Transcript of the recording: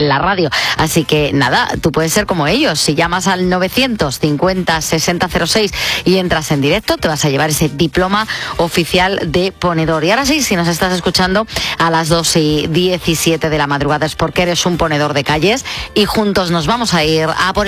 la radio. Así que nada, tú puedes ser como ellos. Si llamas al 950 6006 y entras en directo, te vas a llevar ese diploma oficial de ponedor. Y ahora sí, si nos estás escuchando a las 2:17 de la madrugada, es porque eres un ponedor de calles y juntos nos vamos a ir a por